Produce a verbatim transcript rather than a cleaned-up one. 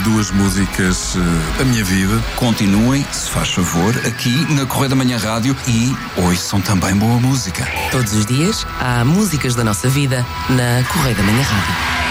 duas músicas uh, da minha vida. Continuem, se faz favor, aqui na Correio da Manhã Rádio e ouçam também boa música. Todos os dias há músicas da nossa vida na Correio da Manhã Rádio.